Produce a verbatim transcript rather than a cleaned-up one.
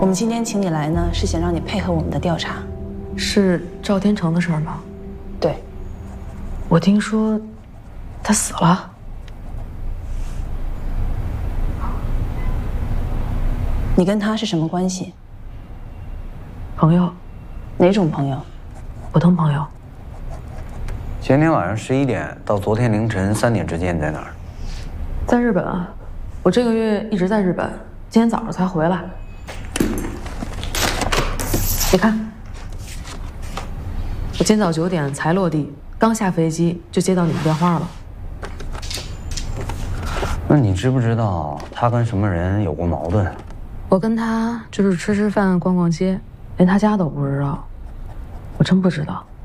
我们今天请你来呢，是想让你配合我们的调查。 是赵天成的事儿吗？ 对。 我听说他死了。 你跟他是什么关系？ 朋友。 哪种朋友？ 普通朋友。 前天晚上十一点到昨天凌晨三点之间在哪儿？ 在日本啊，我这个月一直在日本，今天早上才回来。你看，我今早九点才落地，刚下飞机就接到你的电话了。 那你知不知道他跟什么人有过矛盾？ 我跟他就是吃吃饭、逛逛街，连他家都不知道，我真不知道。